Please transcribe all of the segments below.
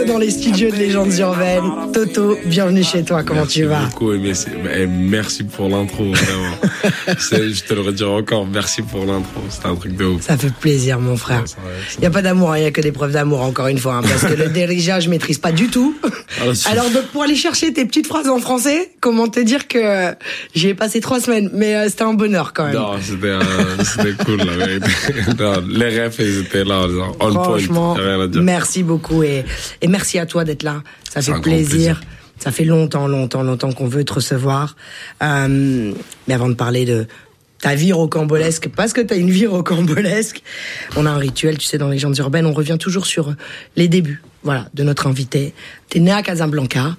dans les studios de Légendes Urbaines. Toto, bienvenue chez toi, comment tu vas? Merci beaucoup, merci pour l'intro, vraiment. Je te le redire encore, merci pour l'intro, c'était un truc de ouf. Ça fait plaisir, mon frère. Il n'y a pas d'amour, il n'y a que des preuves d'amour, encore une fois, parce que le dirigeage, je maîtrise pas du tout. Alors, donc, pour aller chercher tes petites phrases en français, comment te dire que j'y ai passé 3 semaines, mais c'était un bonheur quand même. Non, c'était cool, la vérité. Non, les refs, ils étaient là, on franchement, point, rien à dire. Merci beaucoup et merci à toi d'être là. Ça fait plaisir. Ça fait longtemps qu'on veut te recevoir. Mais avant de parler de ta vie rocambolesque, parce que t'as une vie rocambolesque, on a un rituel, tu sais, dans Légendes Urbaines, on revient toujours sur les débuts, voilà, de notre invité. T'es né à Casablanca,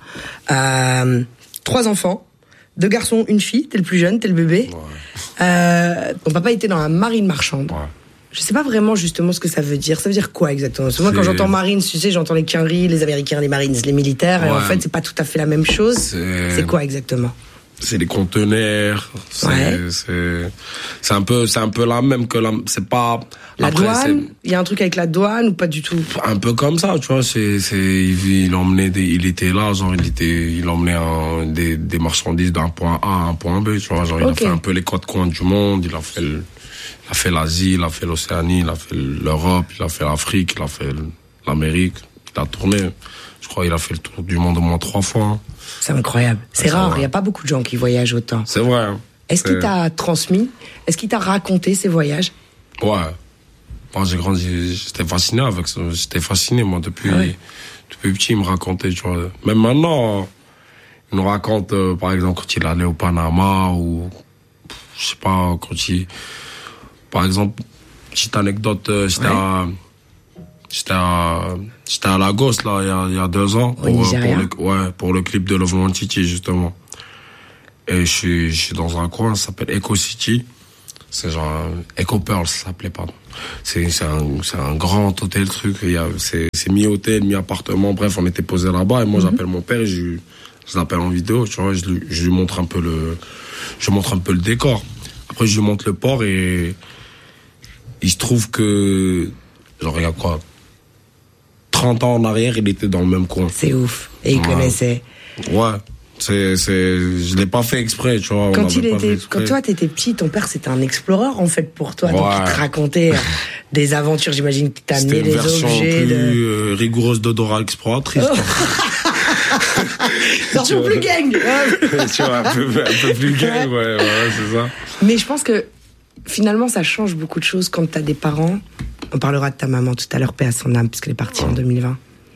3 enfants, 2 garçons, 1 fille, t'es le plus jeune, t'es le bébé. Ouais. Ton papa était dans la marine marchande. Ouais. Je sais pas vraiment justement ce que ça veut dire. Ça veut dire quoi exactement? Parce que moi, quand j'entends marine, tu sais, j'entends les Quinry, les Américains, les Marines, les militaires, et en fait, c'est pas tout à fait la même chose. C'est quoi exactement? C'est les conteneurs. C'est un peu la même que c'est pas. La douane. Il y a un truc avec la douane ou pas du tout? Un peu comme ça, tu vois. Il emmenait il était là, genre il emmenait des marchandises d'un point A à un point B, tu vois. Genre il a fait un peu les 4 coins du monde. Il a fait l'Asie, il a fait l'Océanie, il a fait l'Europe, il a fait l'Afrique, il a fait l'Amérique. Il a tourné. Je crois qu'il a fait le tour du monde au moins 3 fois. C'est incroyable. C'est rare. Il n'y a pas beaucoup de gens qui voyagent autant. C'est vrai. Est-ce qu'il t'a transmis? Est-ce qu'il t'a raconté ses voyages? Ouais. Moi, j'ai grandi, j'étais fasciné avec ça. J'étais fasciné, moi, depuis petit, il me racontait, tu vois. Même maintenant, il nous raconte, par exemple, quand il allait au Panama ou, je sais pas, par exemple, petite anecdote, j'étais à Lagos, là, il y a 2 ans. Pour le clip de Love One Titi, justement. Et je suis dans un coin, ça s'appelle Eco City. C'est genre, Eco Pearl, ça s'appelait, pardon. C'est un grand hôtel, truc. C'est mi-hôtel, mi-appartement. Bref, on était posé là-bas. Et moi, j'appelle mon père et je l'appelle en vidéo, tu vois. Je lui montre un peu le décor. Après, je lui montre le port et il se trouve que, genre, il y a quoi? 30 ans en arrière, il était dans le même coin. C'est ouf. Et il connaissait. Ouais. Je l'ai pas fait exprès, tu vois. Quand toi t'étais petit, ton père c'était un explorer en fait pour toi, donc il te racontait des aventures. J'imagine qu'il t'a amené des objets. C'était une version plus rigoureuse de Dora l'exploratrice. Version plus gang. Tu vois, un peu plus gang, ouais, c'est ça. Mais je pense que finalement ça change beaucoup de choses quand t'as des parents. On parlera de ta maman tout à l'heure, paix à son âme, puisqu'elle est partie en 2020.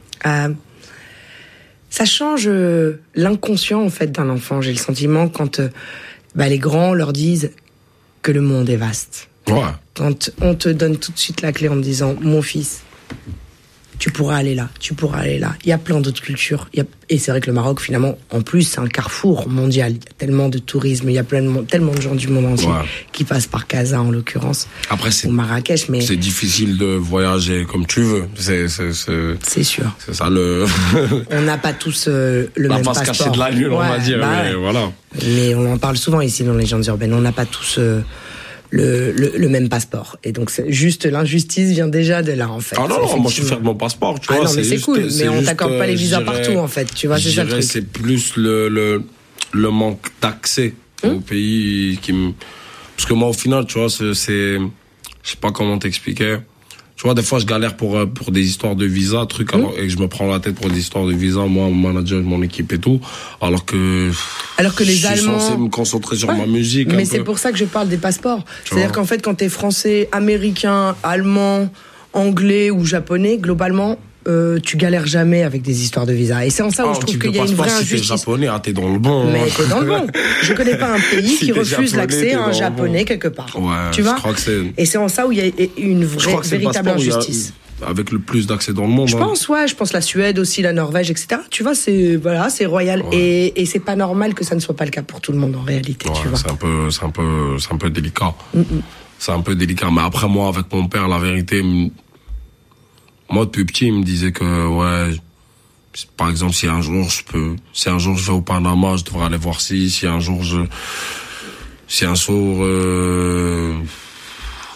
Ça change l'inconscient en fait d'un enfant. J'ai le sentiment quand les grands leur disent que le monde est vaste. Ouais. Quand on te donne tout de suite la clé en me disant mon fils, tu pourras aller là, tu pourras aller là. Il y a plein d'autres cultures. Et c'est vrai que le Maroc finalement, en plus, c'est un carrefour mondial. Il y a tellement de tourisme, il y a tellement de gens du monde entier qui passent par Casa en l'occurrence. Après ou Marrakech, mais c'est difficile de voyager comme tu veux. C'est sûr. C'est ça le. On n'a pas tous le même passeport. La face cachée de la lune, on va dire. Mais voilà. Mais on en parle souvent ici dans les Légendes Urbaines. On n'a pas tous le même passeport. Et donc, juste l'injustice vient déjà de là, en fait. Ah non, moi je suis fier de mon passeport, tu vois. Non, mais c'est cool, mais on t'accorde pas les visas partout, en fait. Tu vois, c'est ça le truc. C'est plus le manque d'accès au pays qui me. Parce que moi, au final, tu vois, je sais pas comment t'expliquer. Tu vois, des fois, je galère pour des histoires de visa, trucs, et que je me prends la tête pour des histoires de visa, moi, mon manager, mon équipe et tout, alors que les Allemands. Je suis censé me concentrer sur ma musique. Mais c'est pour ça que je parle des passeports. C'est-à-dire qu'en fait, quand t'es français, américain, allemand, anglais ou japonais, globalement, tu galères jamais avec des histoires de visa. Et c'est en ça où je trouve qu'il y a une vraie injustice. Si t'es japonais, t'es dans le bon. Mais t'es dans le bon. Je connais pas un pays qui refuse l'accès à un japonais quelque part. Ouais, tu vois? Je crois que c'est. Et c'est en ça où il y a une véritable injustice. Avec le plus d'accès dans le monde. Je pense la Suède aussi, la Norvège, etc. Tu vois, c'est royal. Ouais. Et c'est pas normal que ça ne soit pas le cas pour tout le monde en réalité, tu vois. C'est un peu délicat. C'est un peu délicat. Mais après, moi, avec mon père, la vérité, moi, depuis petit, il me disait que, par exemple, si un jour je vais au Panama, je devrais aller voir si un jour je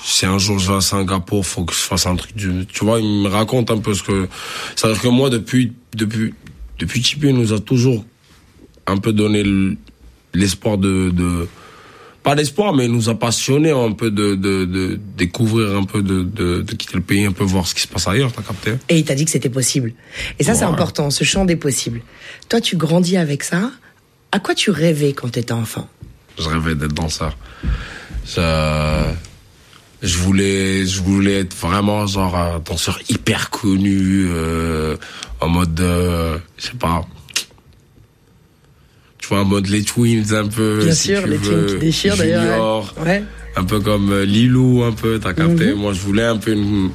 si un jour je vais à Singapour, faut que je fasse un truc tu vois, il me raconte un peu ce que, c'est-à-dire que moi, depuis Tipeee, il nous a toujours un peu donné l'espoir pas l'espoir, mais il nous a passionné un peu de découvrir un peu, de quitter le pays, un peu voir ce qui se passe ailleurs, t'as capté? Et il t'a dit que c'était possible. Et ça, c'est important, ce champ des possibles. Toi, tu grandis avec ça. À quoi tu rêvais quand t'étais enfant? Je rêvais d'être danseur. Je voulais être vraiment genre un danseur hyper connu, en mode, je sais pas, tu vois, en mode les Twins un peu. Bien sûr, les Twins qui déchirent d'ailleurs. Ouais. Un peu comme Lilou, un peu, t'as capté. Moi, je voulais un peu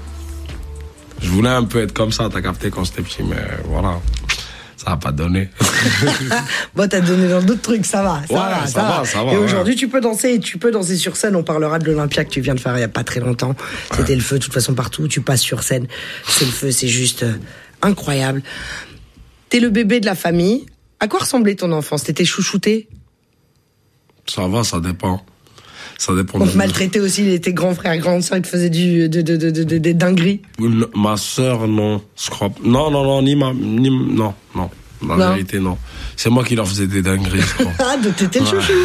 être comme ça, t'as capté, quand j'étais petit, mais voilà. Ça n'a pas donné. Bon, t'as donné dans d'autres trucs, ça va. Ça va. Et aujourd'hui, tu peux danser sur scène. On parlera de l'Olympia que tu viens de faire il n'y a pas très longtemps. C'était le feu, de toute façon, partout où tu passes sur scène. C'est le feu, c'est juste incroyable. T'es le bébé de la famille. À quoi ressemblait ton enfance? T'étais chouchouté? Ça va, ça dépend. Ça dépend. On te maltraitait aussi, tes grands frères, grandes sœurs, qui faisaient des dingueries? Ma sœur, non. Je crois. Non. Non. La vérité, non. C'est moi qui leur faisais des dingueries, je crois. Ah, donc t'étais le chouchou.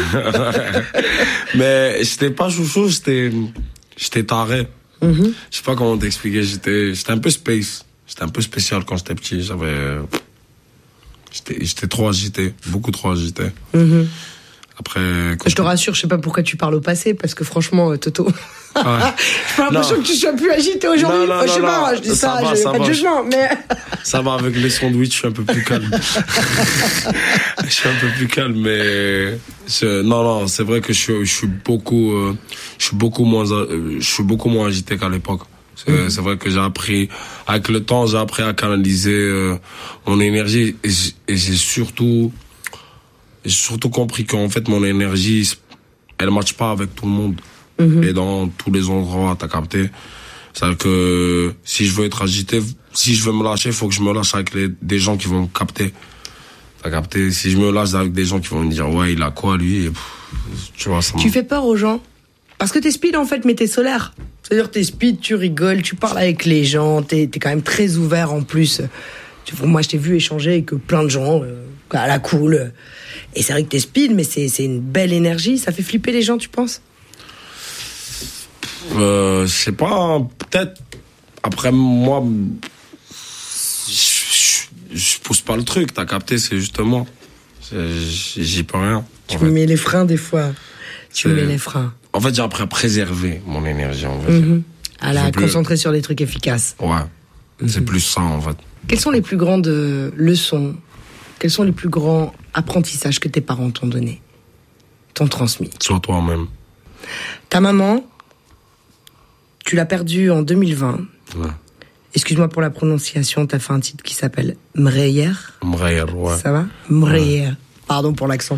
Mais j'étais pas chouchou, j'étais taré. Je sais pas comment t'expliquer, j'étais un peu space. J'étais un peu spécial quand j'étais petit. J'étais trop agité, beaucoup trop agité. Après, je te rassure, je sais pas pourquoi tu parles au passé, parce que franchement, Toto, j'ai pas l'impression que tu sois plus agité aujourd'hui. Je sais pas, je dis ça j'ai pas de jugement, mais... Ça va, avec les sandwichs, je suis un peu plus calme. Mais... Non, c'est vrai que je suis beaucoup moins agité qu'à l'époque. C'est vrai que avec le temps, j'ai appris à canaliser mon énergie, et j'ai surtout compris qu'en fait, mon énergie, elle matche pas avec tout le monde. Et dans tous les endroits, t'as capté. C'est-à-dire que si je veux être agité, si je veux me lâcher, il faut que je me lâche avec des gens qui vont me capter. T'as capté? Si je me lâche avec des gens qui vont me dire, ouais, il a quoi, lui? Tu vois, tu fais peur aux gens? Parce que t'es speed, en fait, mais t'es solaire. C'est-à-dire, t'es speed, tu rigoles, tu parles avec les gens, t'es quand même très ouvert en plus. Moi, je t'ai vu échanger avec plein de gens, à la cool. Et c'est vrai que t'es speed, mais c'est une belle énergie. Ça fait flipper les gens, tu penses? Je sais pas, peut-être. Après, moi, je pousse pas le truc, t'as capté, c'est justement. J'y peux rien. Tu me mets les freins des fois. Tu me mets les freins. En fait, j'ai appris à préserver mon énergie, on va dire. À la concentrer sur des trucs efficaces. Ouais. C'est plus ça, en fait. Quelles sont les plus grandes leçons? Quels sont les plus grands apprentissages que tes parents t'ont donné, t'ont transmis? Sois toi-même. Ta maman, tu l'as perdue en 2020. Ouais. Excuse-moi pour la prononciation, t'as fait un titre qui s'appelle Mreyer. Mreyer, ouais. Ça va? Mreyer. Ouais. Pardon pour l'accent.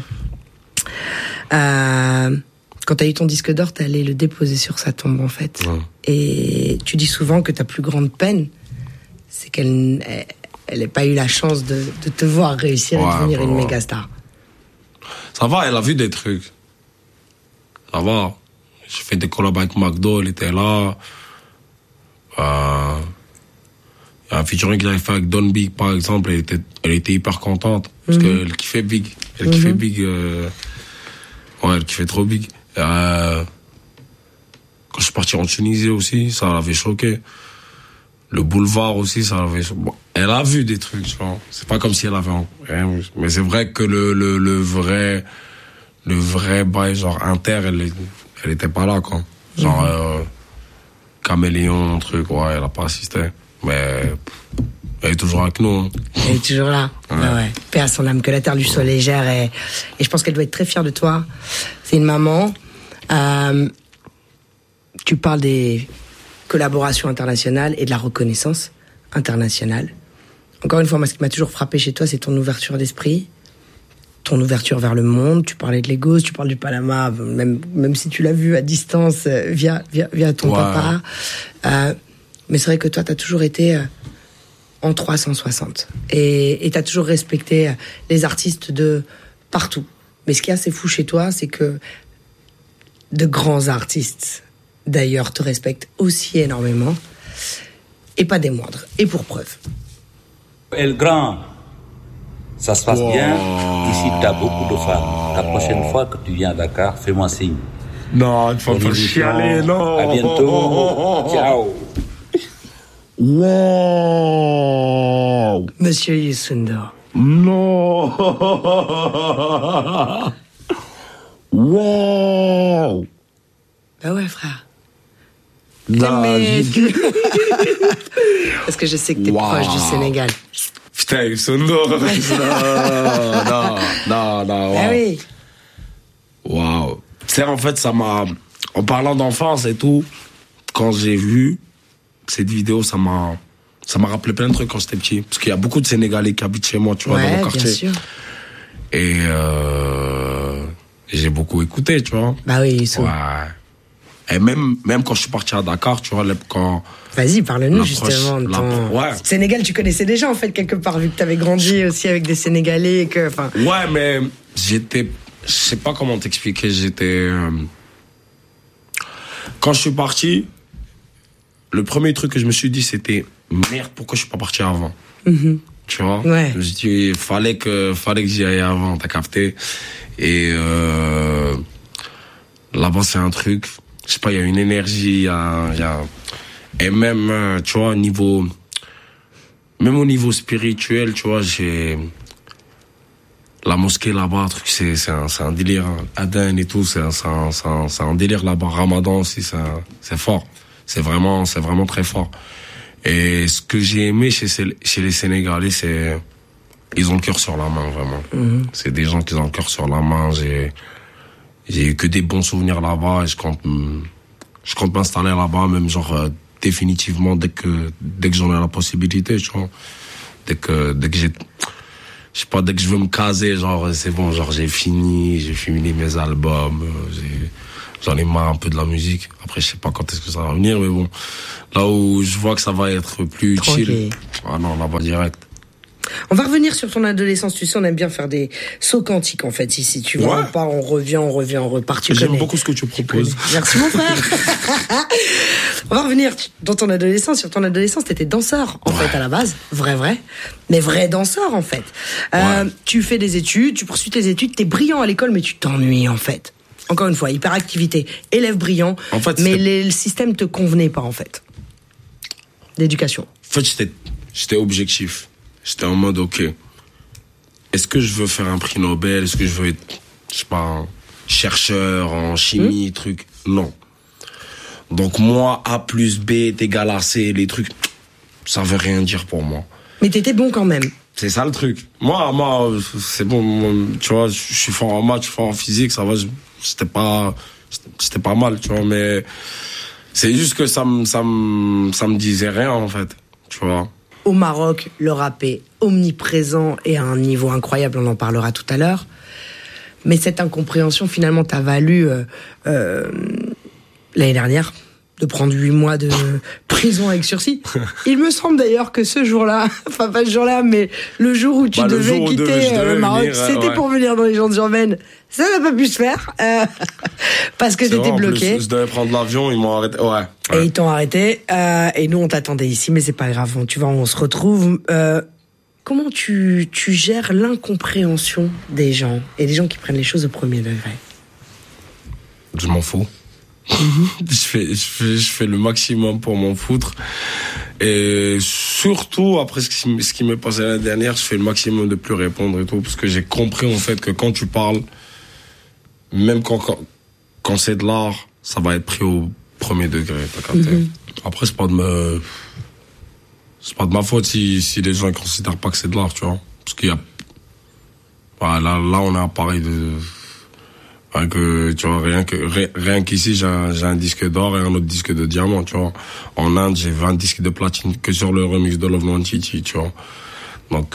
Quand t'as eu ton disque d'or, t'es allé le déposer sur sa tombe, en fait. Ouais. Et tu dis souvent que ta plus grande peine, c'est qu'elle n'ait pas eu la chance de te voir réussir et devenir une méga star. Ça va, elle a vu des trucs. Ça va. J'ai fait des collabs avec McDo, elle était là. Il y a un featuring que j'avais fait avec Don Big, par exemple, elle était hyper contente. Parce qu'elle kiffait Big. Elle kiffait Big. Elle kiffait trop Big. Quand je suis parti en Tunisie aussi, ça l'avait choqué. Le boulevard aussi, ça l'avait choqué. Bon, elle a vu des trucs, tu vois. C'est pas comme si elle avait rien vu. Mais c'est vrai que le vrai bail, genre inter, elle était pas là, quoi. Genre, caméléon, truc, ouais, elle a pas assisté. Mais elle est toujours avec nous. Hein. Elle est toujours là. Ouais. Paix à son âme, que la terre lui soit légère. Et je pense qu'elle doit être très fière de toi. C'est une maman. Tu parles des collaborations internationales et de la reconnaissance internationale. Encore une fois, moi, ce qui m'a toujours frappé chez toi, c'est ton ouverture d'esprit, ton ouverture vers le monde. Tu parlais de Lagos, tu parles du Panama, même si tu l'as vu à distance via ton papa. Mais c'est vrai que toi, t'as toujours été en 360. Et t'as toujours respecté les artistes de partout. Mais ce qui est assez fou chez toi, c'est que de grands artistes d'ailleurs, te respectent aussi énormément. Et pas des moindres. Et pour preuve. El Grand, ça se passe bien. Ici, tu as beaucoup de femmes. La prochaine fois que tu viens à Dakar, fais-moi signe. Non, il faut pas chialer, non. À bientôt. Ciao. Wow. Monsieur Youssou N'Dour. Non. Wow. Bah ouais, frère. Non, parce que je sais que t'es proche du Sénégal. Putain, Youssou N'Dour. Non. Wow. Ah oui. Waouh. Tu sais, en fait, ça m'a... En parlant d'enfance et tout, quand j'ai vu cette vidéo, ça m'a rappelé plein de trucs quand j'étais petit. Parce qu'il y a beaucoup de Sénégalais qui habitent chez moi, tu vois, dans mon quartier. Bien sûr. Et j'ai beaucoup écouté, tu vois. Bah oui, Youssou. Ouais. Et même quand je suis parti à Dakar, tu vois, quand... Vas-y, parle-nous justement de ton... Ouais. Sénégal, tu connaissais déjà, en fait, quelque part, vu que t'avais grandi aussi avec des Sénégalais et que... Enfin... Ouais, mais j'étais... Je sais pas comment t'expliquer, j'étais... Quand je suis parti, le premier truc que je me suis dit, c'était... Merde, pourquoi je suis pas parti avant? Tu vois? Ouais. Je me suis dit, il fallait que j'y aille avant, t'as capté? Et là-bas, c'est un truc... Je sais pas, il y a une énergie, il y a... Et même, tu vois, même au niveau spirituel, tu vois, j'ai... La mosquée là-bas, truc, c'est un délire. Aden et tout, c'est un délire là-bas. Ramadan aussi, c'est fort. C'est vraiment très fort. Et ce que j'ai aimé chez les Sénégalais, c'est... Ils ont le cœur sur la main, vraiment. C'est des gens qui ont le cœur sur la main. J'ai eu que des bons souvenirs là-bas et je compte m'installer là-bas, même genre définitivement dès que j'en ai la possibilité, tu vois. Dès que j'ai, je sais pas, dès que je veux me caser, genre c'est bon, genre j'ai fini mes albums, j'en ai marre un peu de la musique. Après je sais pas quand est-ce que ça va venir, mais bon, là où je vois que ça va être plus chill, ah non, là-bas direct. On va revenir sur ton adolescence. Tu sais, on aime bien faire des sauts quantiques, en fait, ici. Tu vois, on part, on revient, on repart. J'aime beaucoup ce que tu proposes. Merci, mon frère. On va revenir dans ton adolescence. Sur ton adolescence, t'étais danseur, en fait, à la base. Vrai. Mais vrai danseur, en fait. Tu fais des études, tu poursuis tes études, t'es brillant à l'école, mais tu t'ennuies, en fait. Encore une fois, hyperactivité, élève brillant. En fait, mais le système te convenait pas, en fait. L'éducation. En fait, j'étais objectif. J'étais en mode, ok, est-ce que je veux faire un prix Nobel? Est-ce que je veux être, je sais pas, un chercheur en chimie, truc? Non. Donc moi, A plus B est égal à C, les trucs, ça veut rien dire pour moi. Mais t'étais bon quand même. C'est ça le truc. Moi, c'est bon, tu vois, je suis fort en maths, je suis fort en physique, ça va, c'était pas mal, tu vois, mais c'est juste que ça me disait rien, en fait, tu vois. Au Maroc, le rap est omniprésent et à un niveau incroyable, on en parlera tout à l'heure. Mais cette incompréhension, finalement, t'a valu, l'année dernière, de prendre 8 mois de prison avec sursis. Il me semble d'ailleurs que ce jour-là, enfin pas ce jour-là, mais le jour où tu devais quitter le Maroc, c'était pour venir dans les Légendes urbaines. Ça n'a pas pu se faire, parce que t'étais bloqué. Je devais prendre l'avion, ils m'ont arrêté, ouais. Et ils t'ont arrêté, et nous on t'attendait ici, mais c'est pas grave, tu vois, on se retrouve. Comment tu gères l'incompréhension des gens, et des gens qui prennent les choses au premier degré? Je m'en fous. Je fais le maximum pour m'en foutre. Et surtout, après ce qui m'est passé l'année dernière, je fais le maximum de plus répondre et tout, parce que j'ai compris en fait que quand tu parles, même quand c'est de l'art, ça va être pris au premier degré, t'as capté. Après, c'est pas de ma faute si les gens ne considèrent pas que c'est de l'art, tu vois. Parce qu'il y a... là, on a un pareil de... Que, tu vois, rien qu'ici, j'ai un disque d'or et un autre disque de diamant, tu vois. En Inde, j'ai 20 disques de platine que sur le remix de Love Montiti, tu vois. Donc,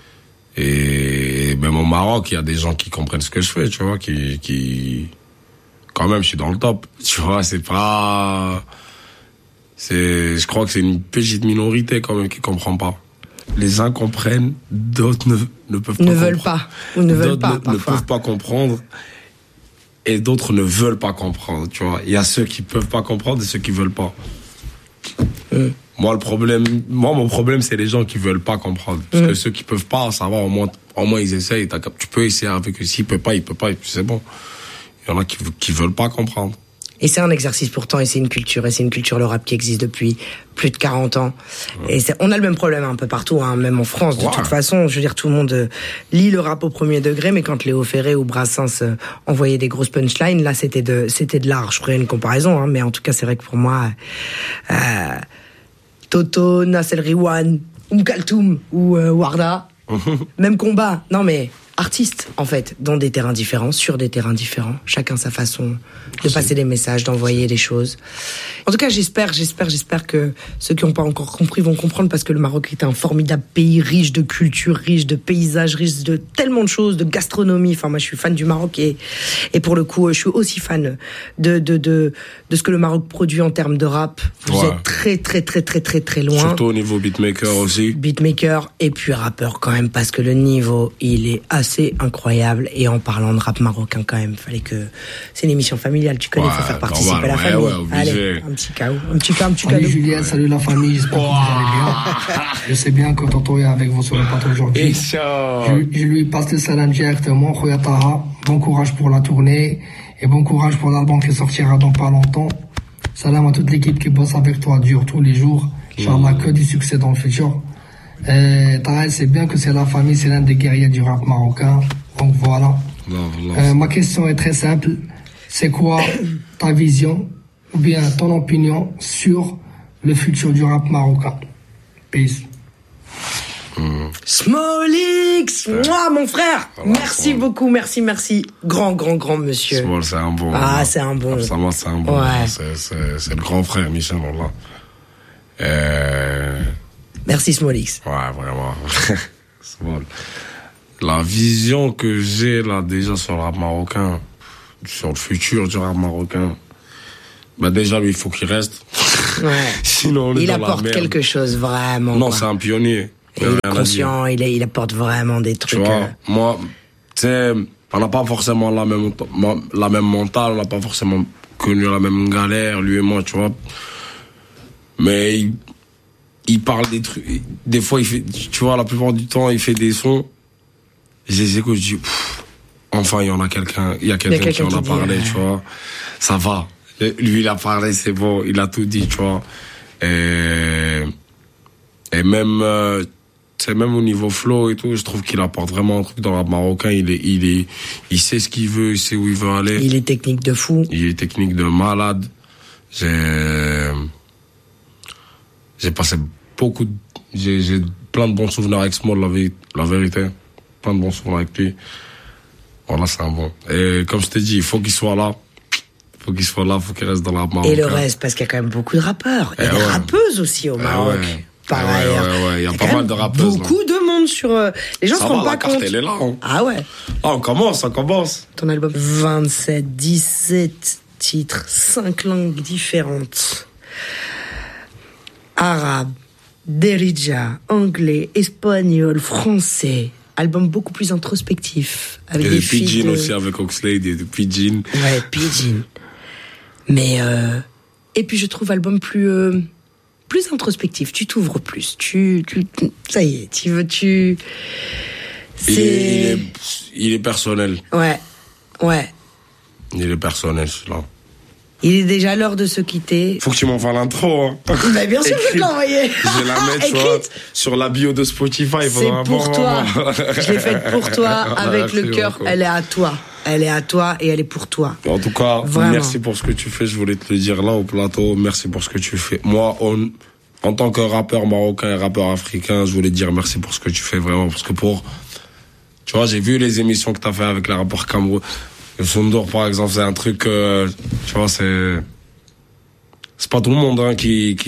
et même au Maroc, il y a des gens qui comprennent ce que je fais, tu vois, qui, quand même, je suis dans le top. Tu vois, je crois que c'est une petite minorité, quand même, qui comprend pas. Les uns comprennent, d'autres ne peuvent pas. Ne veulent pas. Ou ne veulent pas, ne peuvent pas comprendre. et d'autres ne veulent pas comprendre, tu vois. Il y a ceux qui peuvent pas comprendre et ceux qui veulent pas. Mon problème, c'est les gens qui veulent pas comprendre. Parce que ceux qui peuvent pas, ça va, au moins ils essayent. Tu peux essayer avec eux. S'il peut pas, et puis c'est bon. Il y en a qui veulent pas comprendre. Et c'est un exercice pourtant, et c'est une culture, le rap qui existe depuis plus de 40 ans. Et on a le même problème un peu partout, hein, même en France. De toute façon, je veux dire, tout le monde lit le rap au premier degré, mais quand Léo Ferré ou Brassens envoyaient des grosses punchlines, là, c'était de l'art. Je ferai une comparaison, hein, mais en tout cas, c'est vrai que pour moi, Toto, Nassel Riwan, Kaltoum ou Warda, même combat. Non, mais artistes, en fait, dans des terrains différents, sur des terrains différents, chacun sa façon de passer des messages, d'envoyer des choses. En tout cas, j'espère que ceux qui n'ont pas encore compris vont comprendre, parce que le Maroc est un formidable pays, riche de culture, riche de paysages, riche de tellement de choses, de gastronomie. Enfin, moi, je suis fan du Maroc et pour le coup, je suis aussi fan de ce que le Maroc produit en termes de rap. Vous êtes très, très, très, très, très, très loin. Surtout au niveau beatmaker aussi. Beatmaker et puis rappeur quand même, parce que le niveau, il est assez incroyable. Et en parlant de rap marocain quand même, fallait que... C'est une émission familiale, tu connais, il faut faire participer à la famille. Allez, un petit cadeau. Salut Julien, salut la famille, j'espère que vous allez bien. Je sais bien que Tonton est avec vous sur le plateau aujourd'hui. Je lui passe le salam directement. Khoya Taha, bon courage pour la tournée et bon courage pour l'album qui sortira dans pas longtemps. Salam à toute l'équipe qui bosse avec toi dur tous les jours. Inch'Allah, que du succès dans le futur. Taha, c'est bien que c'est la famille, c'est l'un des guerriers du rap marocain. Donc voilà. Ma question est très simple. C'est quoi ta vision ou bien ton opinion sur le futur du rap marocain? Peace. Smolix, moi mon frère, merci beaucoup, merci, grand monsieur. Small, c'est un bon. C'est un bon. Absolument, c'est un bon. Ouais. C'est le grand frère Michel, voilà. Merci Smolix. Ouais, vraiment. Small. La vision que j'ai là déjà sur le rap marocain, sur le futur du rap marocain, bah déjà lui il faut qu'il reste. Ouais. Sinon on est il dans apporte la merde. Quelque chose vraiment. Non, c'est un pionnier. Il est conscient, il apporte vraiment des trucs. Tu vois, moi, tu sais, on n'a pas forcément la même mentale, on n'a pas forcément connu la même galère, lui et moi, tu vois. Mais il parle des trucs. Des fois, il fait, tu vois, la plupart du temps, il fait des sons. Je les écoute, je dis, enfin, il y a quelqu'un qui en a parlé, tu vois. Ça va. Lui, il a parlé, c'est bon, il a tout dit, tu vois. Et même, c'est même au niveau flow et tout, je trouve qu'il apporte vraiment un truc dans le rap marocain. Il sait ce qu'il veut, il sait où il veut aller. Il est technique de fou. Il est technique de malade. J'ai passé j'ai plein de bons souvenirs avec Small, la vérité. Plein de bons souvenirs avec lui. Voilà, c'est un bon. Et comme je t'ai dit, il faut qu'il soit là. Faut qu'il reste dans le rap marocain. Et le reste, parce qu'il y a quand même beaucoup de rappeurs. Et des rappeuses aussi au Maroc. Par ailleurs. Il y a pas mal de rappeuses. Beaucoup de monde sur... Les gens se rendent pas compte. Elle est là, hein. Ah ouais. Ah, on commence. Ton album 27, 17 titres, 5 langues différentes. Arabe, Derija, anglais, espagnol, français. Album beaucoup plus introspectif. Avec des Pidgin aussi, avec Oxlade, et de Pidgin. Ouais, Pidgin. Mais... Et puis je trouve album plus introspectif, tu t'ouvres plus, ça y est, il est personnel. Ouais. Il est personnel, celui-là. Il est déjà l'heure de se quitter. Faut que tu m'envoies l'intro, hein. Mais bien sûr, je vais te l'envoyer. Je vais la mettre, tu vois, sur la bio de Spotify. C'est pour toi. Je l'ai faite pour toi, avec le cœur. Elle est à toi. Elle est à toi et elle est pour toi. En tout cas, vraiment. Merci pour ce que tu fais. Je voulais te le dire là au plateau. Merci pour ce que tu fais. Moi, en tant que rappeur marocain et rappeur africain, je voulais te dire merci pour ce que tu fais vraiment. Parce que tu vois, j'ai vu les émissions que t'as fait avec les rappeurs Cameroun. Le Sondor, par exemple, c'est un truc, tu vois, c'est pas tout le monde, hein,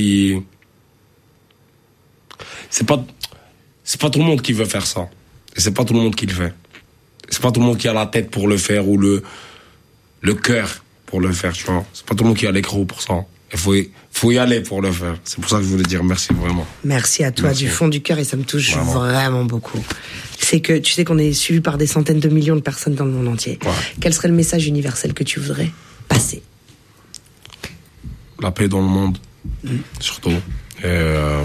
c'est pas tout le monde qui veut faire ça. Et c'est pas tout le monde qui le fait. C'est pas tout le monde qui a la tête pour le faire ou le cœur pour le faire, tu vois. C'est pas tout le monde qui a l'écrou pour ça. Il faut y aller pour le faire. C'est pour ça que je voulais dire merci vraiment. Merci à toi du fond du cœur et ça me touche vraiment beaucoup. c'est que tu sais qu'on est suivi par des centaines de millions de personnes dans le monde entier. Ouais. Quel serait le message universel que tu voudrais passer? La paix dans le monde, surtout. Et le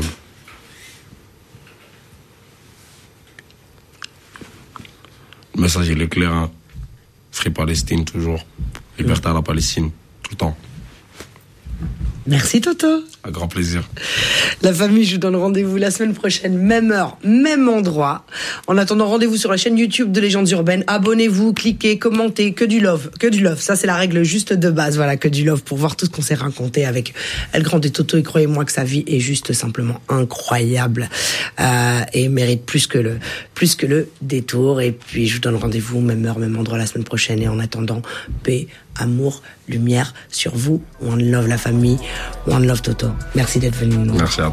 message, il est clair. Hein. Free Palestine, toujours. Liberté à la Palestine, tout le temps. Merci Toto. Un grand plaisir. La famille, je vous donne rendez-vous la semaine prochaine, même heure, même endroit. En attendant, rendez-vous sur la chaîne YouTube de Légendes Urbaines. Abonnez-vous, cliquez, commentez, que du love. Ça, c'est la règle juste de base. Voilà, que du love pour voir tout ce qu'on s'est raconté avec El Grand et Toto. Et croyez-moi que sa vie est juste simplement incroyable et mérite plus que le détour. Et puis, je vous donne rendez-vous, même heure, même endroit la semaine prochaine. Et en attendant, paix, amour, lumière sur vous. One love la famille, one love Toto. Merci d'être venu nous. Merci à toi.